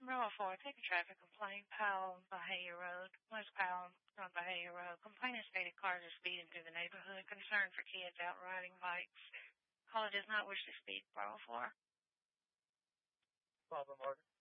Bravo 4, take a traffic complaint. Powell, Bahia Road. West Powell on Bahia Road. Complainant stated cars are speeding through the neighborhood. Concern for kids out riding bikes. Caller does not wish to speak. Bravo 4. Bravo Martin.